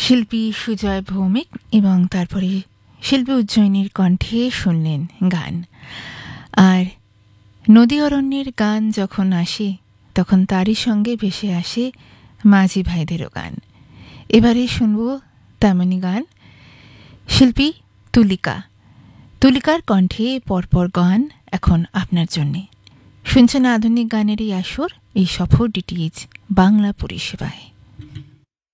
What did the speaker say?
শিল্পী সুজয় ভৌমিক এবং তারপরে শিল্পী উজ্জয়িনীর কণ্ঠে শুনলেন গান। আর নদী অরণ্যের গান যখন আসে তখন তারই সঙ্গে ভেসে আসে মাঝি ভাইদেরও গান। এবারে শুনব তেমনি গান, শিল্পী তুলিকার কণ্ঠে পরপর গান এখন আপনার জন্যে। শুনছেন আধুনিক গানেরই আসর, এই সফর ডিটিএইচ বাংলা পরিষেবায়।